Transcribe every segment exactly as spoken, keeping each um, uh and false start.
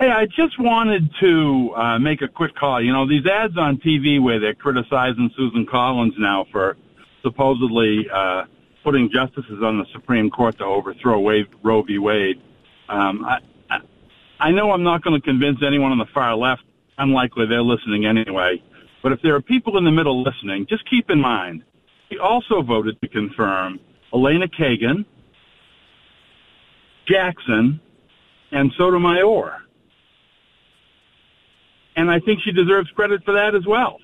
Hey, I just wanted to uh, make a quick call. You know, these ads on T V where they're criticizing Susan Collins now for supposedly uh, putting justices on the Supreme Court to overthrow Wade, Roe v. Wade. Um, I, I, I know I'm not going to convince anyone on the far left. Unlikely they're listening anyway. But if there are people in the middle listening, just keep in mind, he also voted to confirm Elena Kagan, Jackson, and Sotomayor. And I think she deserves credit for that as well.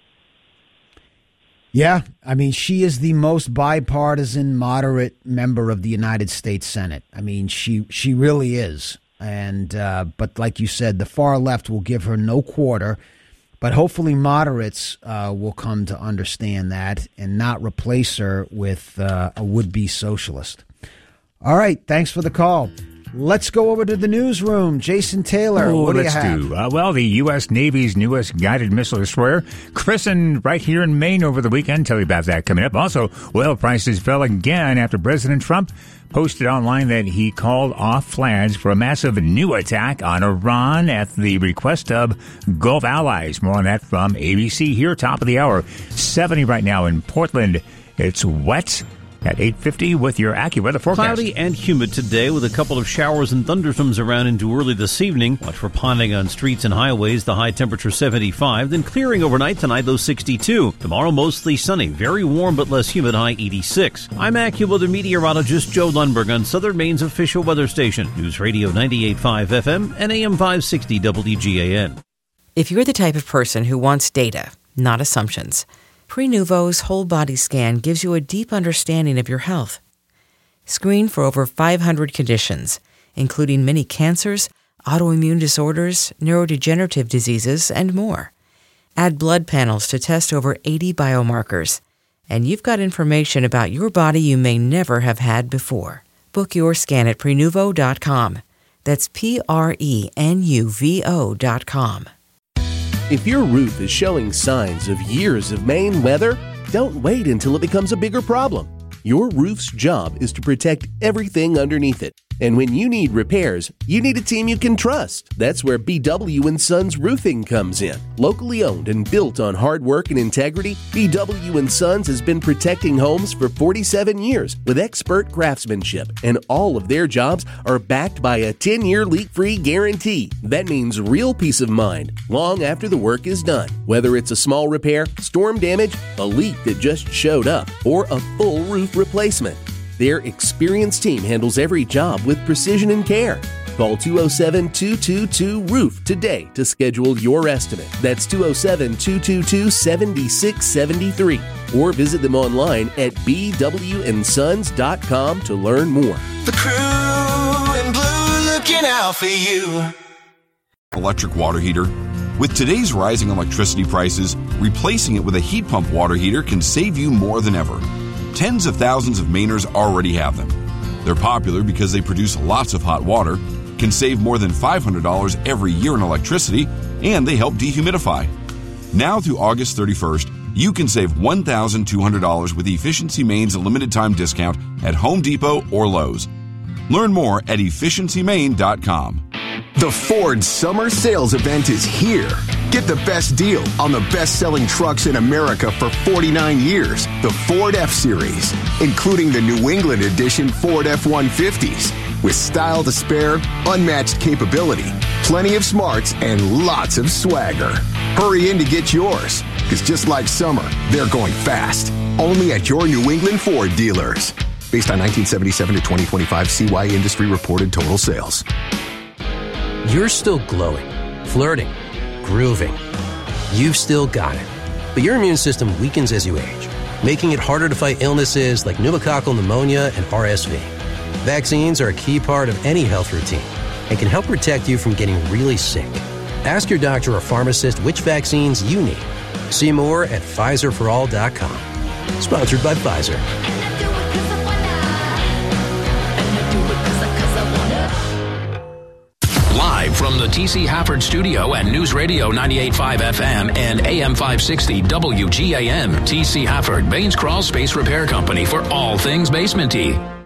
Yeah, I mean, she is the most bipartisan, moderate member of the United States Senate. I mean, she she really is. And uh, but like you said, the far left will give her no quarter. But hopefully moderates uh, will come to understand that and not replace her with uh, a would-be socialist. All right, thanks for the call. Let's go over to the newsroom. Jason Taylor, Ooh, what do let's you have? do. Uh, well, the U S. Navy's newest guided missile destroyer christened right here in Maine over the weekend. Tell you about that coming up. Also, oil prices fell again after President Trump posted online that he called off flags for a massive new attack on Iran at the request of Gulf allies. More on that from A B C here, top of the hour. seventy right now in Portland. It's wet at eight fifty with your AccuWeather forecast. Cloudy and humid today with a couple of showers and thunderstorms around into early this evening. Watch for ponding on streets and highways. The high temperature seventy-five. Then clearing overnight tonight, low sixty-two. Tomorrow mostly sunny. Very warm but less humid, high eighty-six. I'm AccuWeather meteorologist Joe Lundberg on Southern Maine's official weather station. News Radio ninety-eight point five F M and A M five sixty W G A N. If you're the type of person who wants data, not assumptions, Prenuvo's whole body scan gives you a deep understanding of your health. Screen for over five hundred conditions, including many cancers, autoimmune disorders, neurodegenerative diseases, and more. Add blood panels to test over eighty biomarkers, and you've got information about your body you may never have had before. Book your scan at Prenuvo dot com. That's P R E N U V O dot com. If your roof is showing signs of years of Maine weather, don't wait until it becomes a bigger problem. Your roof's job is to protect everything underneath it. And when you need repairs, you need a team you can trust. That's where B W and Sons Roofing comes in. Locally owned and built on hard work and integrity, B W and Sons has been protecting homes for forty-seven years with expert craftsmanship, and all of their jobs are backed by a ten-year leak-free guarantee. That means real peace of mind long after the work is done. Whether it's a small repair, storm damage, a leak that just showed up, or a full roof replacement, their experienced team handles every job with precision and care. Call two oh seven, two two two, roof today to schedule your estimate. That's two oh seven, two two two, seven six seven three. Or visit them online at b w and sons dot com to learn more. The crew in blue looking out for you. Electric water heater. With today's rising electricity prices, replacing it with a heat pump water heater can save you more than ever. Tens of thousands of Mainers already have them. They're popular because they produce lots of hot water, can save more than five hundred dollars every year in electricity, and they help dehumidify. Now through August thirty-first, you can save one thousand two hundred dollars with Efficiency Maine's limited time discount at Home Depot or Lowe's. Learn more at efficiency maine dot com. The Ford Summer Sales Event is here. Get the best deal on the best-selling trucks in America for forty-nine years, the Ford F-Series, including the New England edition Ford F one fifties. With style to spare, unmatched capability, plenty of smarts, and lots of swagger. Hurry in to get yours, because just like summer, they're going fast. Only at your New England Ford dealers. Based on nineteen seventy-seven to twenty twenty-five C Y industry reported total sales. You're still glowing, flirting, grooving. You've still got it. But your immune system weakens as you age, making it harder to fight illnesses like pneumococcal pneumonia and R S V. Vaccines are a key part of any health routine and can help protect you from getting really sick. Ask your doctor or pharmacist which vaccines you need. See more at Pfizer for all dot com. Sponsored by Pfizer. Live from the T C Hafford Studio at News Radio ninety-eight point five F M and A M five sixty W G A N. T C Hafford, Baines Crawl Space Repair Company for all things basement-y.